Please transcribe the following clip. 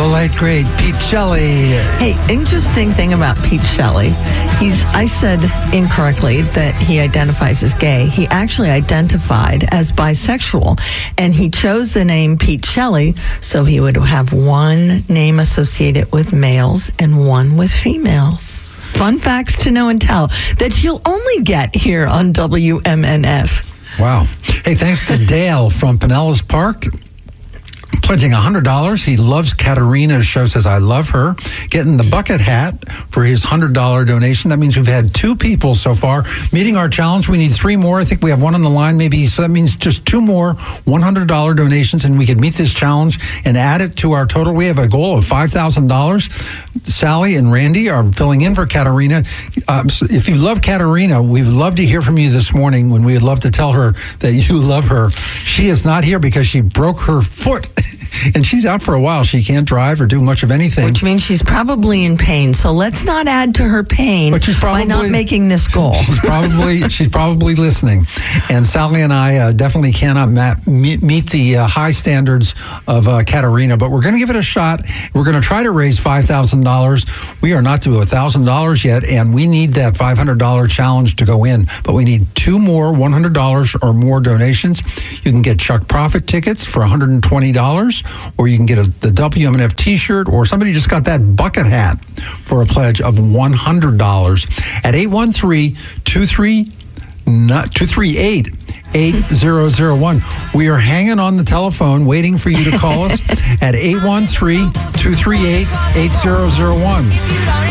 the late great Pete Shelley. Hey, interesting thing about Pete Shelley. I said incorrectly that he identifies as gay. He actually identified as bisexual, and he chose the name Pete Shelley so he would have one name associated with males and one with females. Fun facts to know and tell that you'll only get here on WMNF. Wow. Hey, thanks to Dale from Pinellas Park. Pledging $100. He loves Katerina. The show says, I love her. Getting the bucket hat for his $100 donation. That means we've had 2 people so far meeting our challenge. We need 3 more. I think we have one on the line maybe. So that means just 2 more $100 donations, and we could meet this challenge and add it to our total. We have a goal of $5,000. Sally and Randy are filling in for Katerina. So if you love Katerina, we would love to hear from you this morning when we would love to tell her that you love her. She is not here because she broke her foot. And she's out for a while. She can't drive or do much of anything. Which means she's probably in pain. So let's not add to her pain by not making this goal. She's probably listening. And Sally and I definitely cannot meet the high standards of Katerina, but we're going to give it a shot. We're going to try to raise $5,000. We are not to $1,000 yet, and we need that $500 challenge to go in. But we need 2 more $100 or more donations. You can get Chuck Prophet tickets for $120. Or you can get the WMNF t-shirt, or somebody just got that bucket hat for a pledge of $100 at 813-238-8001. We are hanging on the telephone waiting for you to call us at 813-238-8001.